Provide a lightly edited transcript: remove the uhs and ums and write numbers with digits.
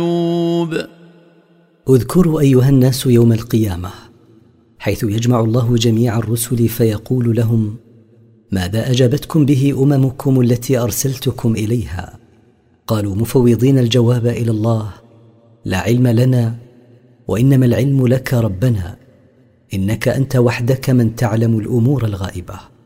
اذكروا أيها الناس يوم القيامة حيث يجمع الله جميع الرسل فيقول لهم: ماذا أجابتكم به أممكم التي أرسلتكم إليها؟ قالوا مفوضين الجواب إلى الله: لا علم لنا، وإنما العلم لك ربنا، إنك أنت وحدك من تعلم الأمور الغائبة.